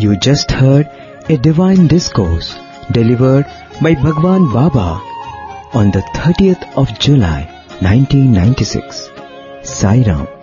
You just heard a divine discourse delivered by Bhagwan Baba on the 30th of July 1996. Sai Ram.